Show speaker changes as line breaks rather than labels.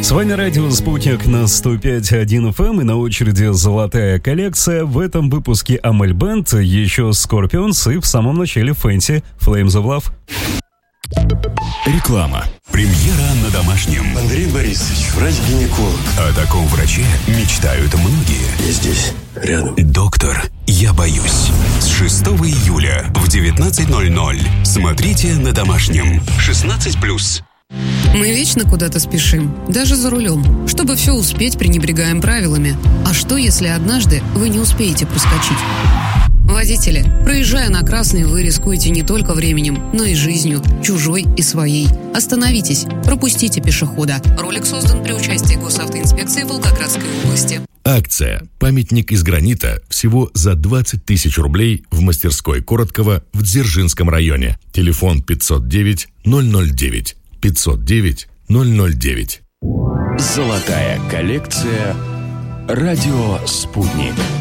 С вами радио «Спутник» на 105.1 FM и на очереди «Золотая коллекция». В этом выпуске Амель Бенд, еще Scorpions и в самом начале Фэнси Flames of Love.
Реклама. Премьера на домашнем.
Андрей Борисович, врач-гинеколог.
О таком враче мечтают многие.
Я здесь, рядом.
Доктор, я боюсь. С 6 июля в 19:00. Смотрите на домашнем. 16+.
Мы вечно куда-то спешим, даже за рулем. Чтобы все успеть, пренебрегаем правилами. А что, если однажды вы не успеете проскочить? Водители, проезжая на красный, вы рискуете не только временем, но и жизнью, чужой и своей. Остановитесь, пропустите пешехода. Ролик создан при участии Госавтоинспекции Волгоградской области.
Акция «Памятник из гранита» всего за 20 тысяч рублей в мастерской Короткова в Дзержинском районе. Телефон 509 009. 509 009.
Золотая коллекция. Радио «Спутник».